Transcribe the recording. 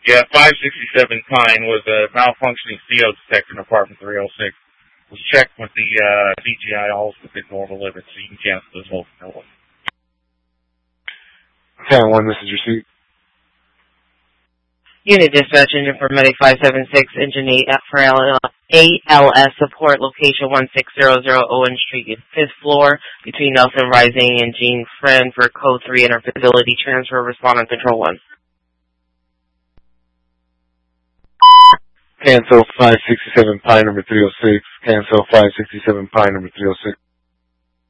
Yeah, 567 Pine was a malfunctioning CO detector in apartment 306. Was checked with the DGI halls within normal limits, so you can cancel this whole thing. Town 1, this is your seat. Unit dispatch engine for Medic 576, engine 8 for ALS support, location 1600 Owen Street, 5th floor, between Nelson Rising and Jean Friend for code 3 interfacility transfer, respond on control 1. Cancel 567 Pine number 306. Cancel 567 Pine number 306.